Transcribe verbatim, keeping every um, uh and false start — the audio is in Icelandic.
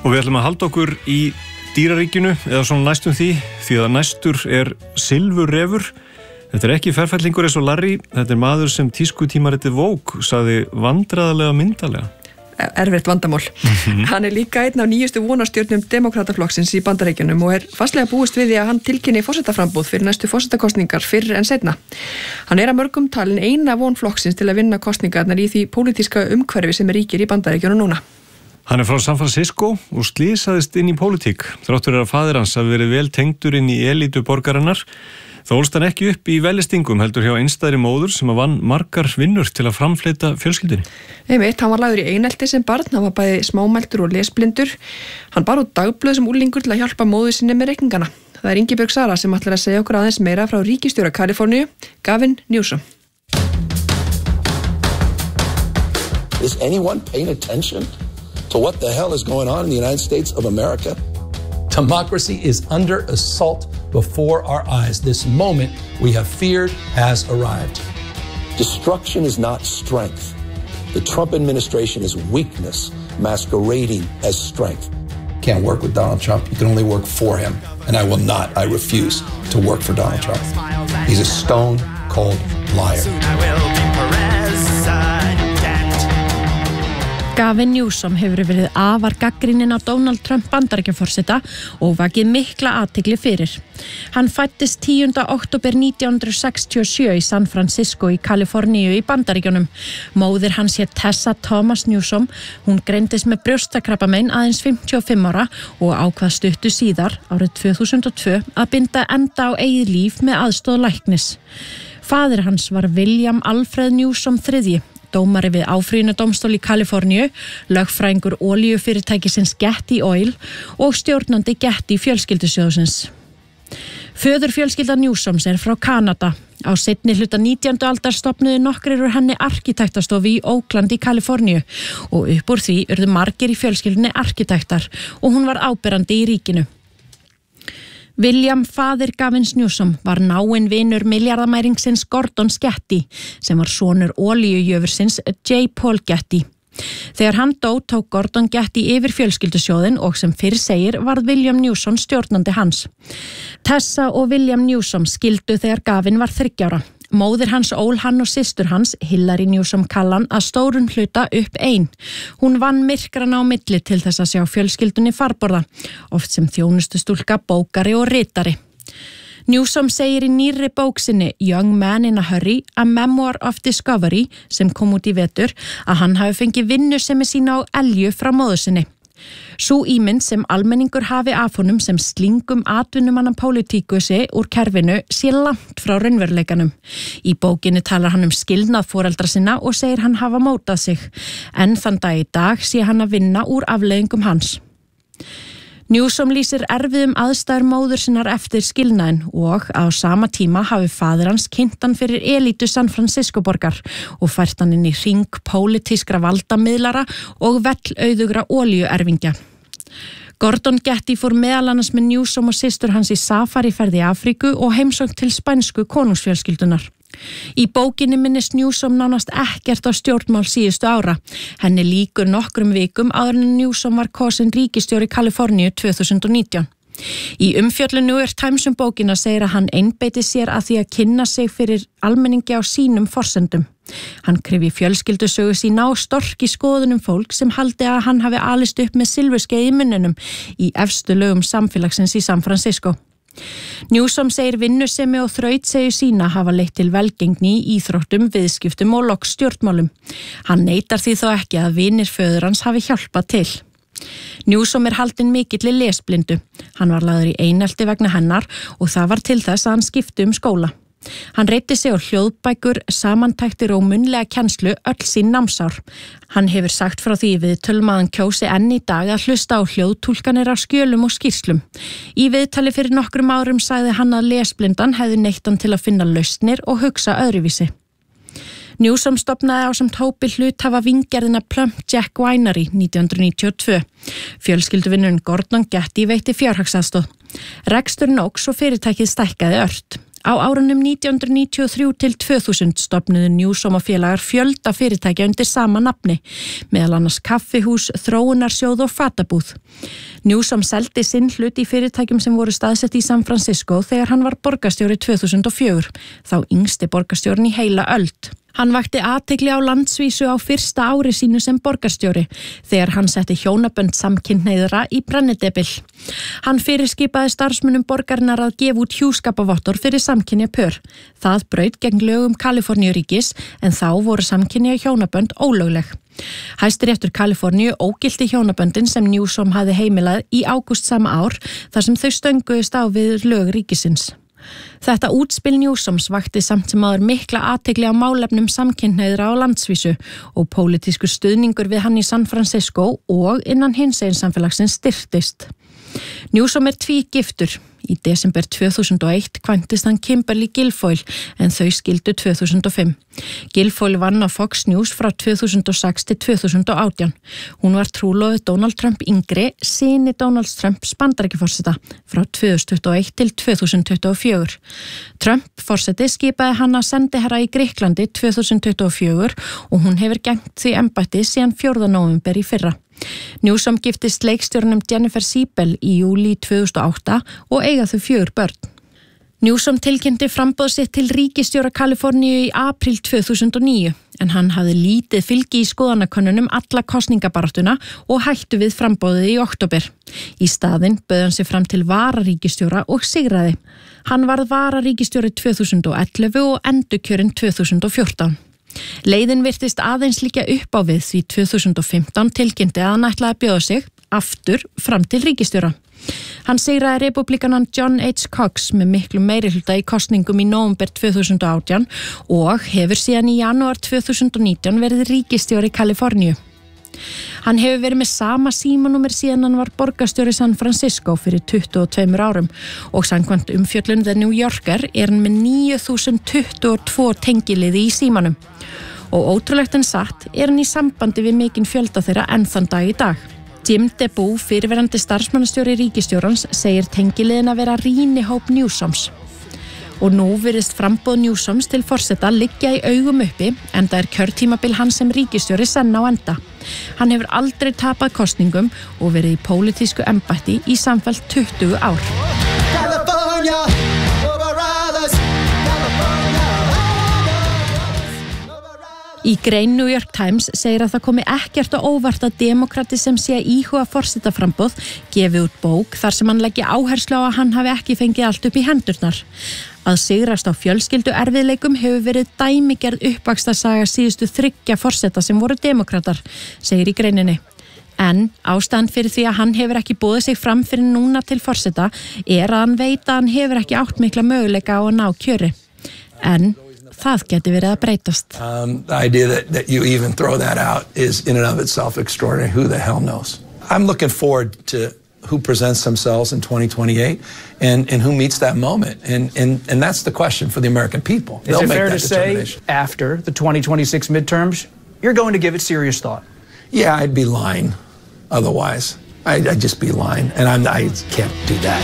Og við ætlum að halda okkur í dýraríkinu eða svona næstum því, því að næstur er silfurrefur. Þetta er ekki ferfællingur eins og Larry, þetta er maður sem tískutímaritið Vogue sagði vandræðalega myndarlega. Erfitt vandamál. Mm-hmm. Hann er líka einn af nýjustu vonarstjörnum Demókrataflokksins í Bandaríkjunum og er fastlega búist við því að hann tilkynni forsetaframboð fyrir næstu forsetakostningar fyrr en seinna. Hann er að mörgum talin eina von flokksins til að vinna kostningarnar í því pólitíska umhverfi sem ríkir í Bandaríkjunum núna. Hann er frá San Francisco og slísaðist inn í pólitík. Þráttur er að faðir hans hafi verið vel tengdur inn í elítu borgarinnar. Þá ólst hann ekki upp í velistingum heldur hjá einstæðri móður sem að vann margar vinnur til að framfleyta fjölskyldunni. Einmitt, hann var lagður í einelti sem barn, hann var bæði smámæltur og lesblindur. Hann bar út dagblöð sem úlingur til að hjálpa móður sinni með reikningana. Það er Ingibjörg Sara sem ætlar að segja okkur aðeins meira frá ríkisstjóra Kaliforníu, Gavin Newsom. Is anyone paying attention to what the hell is going on in the United States of America? Democracy is under assault before our eyes. This moment we have feared has arrived. Destruction is not strength. The Trump administration is weakness masquerading as strength. Can't work with Donald Trump. You can only work for him. And I will not, I refuse to work for Donald Trump. He's a stone cold liar. Gavin Newsom hefur verið afar gagnrýninn á Donald Trump Bandaríkjaforseta og vakið mikla athygli fyrir. Hann fæddist tíunda október nítján hundruð sextíu og sjö í San Francisco í Kaliforníu í Bandaríkjunum. Móðir hans hét Tessa Thomas Newsom. Hún greindist með brjóstakrabbamein aðeins fimmtíu og fimm ára og ákvað stuttu síðar, árið tvö þúsund og tvö, að binda enda á eigið líf með aðstoð læknis. Faðir hans var William Alfred Newsom þriðji. Dómari við áfrýjunardómstól í Kaliforníu, lögfræðingur olíufyrirtækisins Getty Oil og stjórnandi Getty fjölskyldusjóðsins. Föður fjölskylda Newsoms er frá Kanada. Á seinni hluta nítjándu aldar stofnuðu nokkrir úr henni arkitektastofu í Oakland í Kaliforníu og upp úr því urðu margir í fjölskyldunni arkitektar og hún var áberandi í ríkinu. William, faðir Gavins Newsom, var náinn vinur milljarðamæringsins Gordon Getty, sem var sonur olíujöfursins J. Paul Getty. Þegar hann dó tók Gordon Getty yfir fjölskyldusjóðinn og sem fyrr segir varð William Newsom stjórnandi hans. Tessa og William Newsom skildu þegar Gavin var þriggja ára. Móðir hans ól hann og systur hans, Hillary Newsom Callan, að stórun hluta upp ein. Hún vann myrkrana á milli til þess að sjá fjölskyldunni farborða, oft sem þjónustustúlka, bókari og ritari. Newsom segir í nýrri bók sinni Young Man in a Hurry, A Memoir of Discovery, sem kom út í vetur, að hann hafi fengið vinnu sem er sína á elju frá móður sinni. Sú ímynd sem almenningur hafi af honum sem slingum atvinnumanna pólitíkusi úr kerfinu sé langt frá raunveruleikanum. Í bókinni talar hann um skilnað foreldra sinna og segir hann hafa mótað sig, en þann dag í dag sé hann að vinna úr afleiðingum hans. Newsom lýsir erfiðum aðstæður móður sinnar eftir skilnaðin og á sama tíma hafi faðir hans kynnt hann fyrir elítu San Francisco borgar og fært hann inn í hring pólitískra valdamiðlara og vellauðugra olíuerfingja. Gordon Getty fór meðal annars með Newsom og systur hans í safariferð í Afríku og heimsókn til spænsku konungsfjölskyldunar. Í bókinni minnist Newsom nánast ekkert á stjórnmál síðustu ára. Henni líkur nokkrum vikum áður en Newsom var kosin ríkisstjóri Kaliforníu tvö þúsund og nítján. Í umfjöllun New York Times um bókina segir að hann einbeiti sér að því að kynna sig fyrir almenningi á sínum forsendum. Hann kryfi fjölskyldusögu sína og storki skoðunum fólk sem haldi að hann hafi alist upp með silfurskeið í munninum í efstu lögum samfélagsins í San Francisco. Newsom segir vinnusemi og þrautsegu sína hafa leitt til velgengni í íþróttum, viðskiptum og loks stjórnmálum. Hann neitar því þó ekki að vinir föður hans hafi hjálpað til. Newsom er haldinn mikilli lesblindu. Hann var lagður í einelti vegna hennar og það var til þess að hann skipti um skóla. Hann reiddi sig á hljóðbækur, samantæktir og munnlega kennslu öll sín námsár. Hann hefur sagt frá því við tölum að hann kjósi enn í dag að hlusta á hljóðtúlkanir á skjölum og skýrslum. Í viðtali fyrir nokkrum árum sagði hann að lesblindan hefði neytt hann til að finna lausnir og hugsa öðruvísi. Newsom stofnaði ásamt hópi hluthafa víngerðina Plum Jack Winery nítján hundruð níutíu og tvö. Fjölskylduvinnurinn Gordon Getty veitti fjárhagsaðstoð. Reksturinn óx og fyrirtækið stækkaði ört. Á árunum nítján hundruð níutíu og þrjú til tvö þúsund stofnuðu Newsom og félagar fjölda fyrirtækja undir sama nafni, meðal annars kaffihús, þróunarsjóð og fatabúð. Newsom seldi sinn hlut í fyrirtækjum sem voru staðsett í San Francisco þegar hann var borgarstjóri tvö þúsund og fjögur, þá yngsti borgarstjórinn í heila öld. Hann vakti athygli á landsvísu á fyrsta ári sínu sem borgarstjóri þegar hann setti hjónabönd samkynhneigðra í brennidebil. Hann fyrirskipaði starfsmönnum borgarinnar að gefa út hjúskapavottor fyrir samkynja pör. Það braut gegn lögum Kaliforníuríkis en þá voru samkynja hjónabönd ólögleg. Hæstiréttur Kaliforníu ógilti hjónaböndin sem Newsom hafði heimilað í ágúst sama ár þar sem þau stönguðust á við lög ríkisins. Þetta útspil Newsoms vakti samt sem áður mikla athygli á málefnum samkynhneigðra á landsvísu og pólitískur stuðningur við hann í San Francisco og innan hinsegin samfélagsins styrktist. Newsom er tvígiftur. Í desember tvö þúsund og eitt kvæntist hann Kimberly Guilfoyle en þau skildu tvö þúsund og fimm. Guilfoyle vann á Fox News frá tvö þúsund og sex til tvö þúsund og átján. Hún var trúlofuð Donald Trump yngri, syni Donald Trumps Bandaríkjaforseta frá tvö þúsund tuttugu og eitt til tvö þúsund tuttugu og fjögur. Trump forseti skipaði hann að sendiherra í Grikklandi tvö þúsund tuttugu og fjögur og hún hefur gegnt því embætti síðan fjórða nóvember í fyrra. Newsom giftist leikstjórnum Jennifer Siebel í júlí tvö þúsund og átta og eiga þau fjögur börn. Newsom tilkynnti framboð sitt til ríkisstjóra Kaliforníu í apríl tvö þúsund og níu en hann hafði lítið fylgi í skoðanakönnunum alla kosningabaráttuna og hættu við framboðið í október. Í staðinn bauð hann sig fram til vararíkisstjóra og sigraði. Hann varð vararíkisstjóri tvö þúsund og ellefu og endurkjörinn tvö þúsund og fjórtán. Leiðin virtist aðeins líka upp á við því tvö þúsund og fimmtán tilkynnti að hann ætlaði að bjóða sig aftur fram til ríkisstjóra. Hann sigraði republikanan John H. Cox með miklu meirihluta í kosningum í nóvember tvö þúsund og átján og hefur síðan í janúar tvö þúsund og nítján verið ríkisstjóri Kaliforníu. Hann hefur verið með sama símanúmer síðan hann var borgarstjóri San Francisco fyrir tuttugu og tveimur árum og samkvæmt umfjöllun The New Yorker er hann með níu þúsund tuttugu og tvö tengiliði í símanum. Og ótrúlegt en satt er hann í sambandi við mikinn fjölda þeirra enn þann dag í dag. Jim DeBoo, fyrirverandi starfsmannastjóri ríkisstjórans, segir tengiliðin að vera rýnihóp Newsoms. Og nú virðist framboð Newsoms til forseta liggja í augum uppi enda er kjörtímabil hans sem ríkisstjóri senn á enda. Hann hefur aldrei tapað kosningum og verið í pólitísku embætti í samfellt tuttugu ár. California, Í grein New York Times segir að það komi ekkert á óvart að demokrati sem sé að íhuga forsetaframboð gefi út bók þar sem hann leggi áherslu á að hann hafi ekki fengið allt upp í hendurnar. Að sigrast á fjölskyldu erfiðleikum hefur verið dæmigerð uppvaxtarsaga síðustu þriggja forseta sem voru demokratar, segir í greininni. En ástæðan fyrir því að hann hefur ekki boðið sig fram fyrir núna til forseta er að hann veit að hann hefur ekki átt mikla möguleika á að ná kjöri. En það geti verið að breytast. Um, the idea that, that you even throw that out is in and of itself extraordinary. Who the hell knows? I'm looking forward to who presents themselves in twenty twenty-eight and, and who meets that moment. And, and, and that's the question for the American people. Is They'll it make fair that to say determination. after the twenty twenty-six midterms, you're going to give it serious thought? Yeah, I'd be lying otherwise. I'd, I'd just be lying. And I'm, I can't do that.